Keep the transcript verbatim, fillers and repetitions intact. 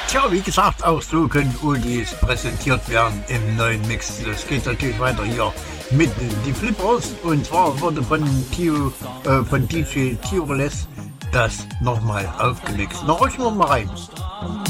Tja, wie gesagt, auch so können Oldies präsentiert werden im neuen Mix. Das geht natürlich weiter hier mit die Flippers. Und zwar wurde von, Tio, äh, von D J Tiroless das nochmal aufgemixt. Na, horchen wir mal rein.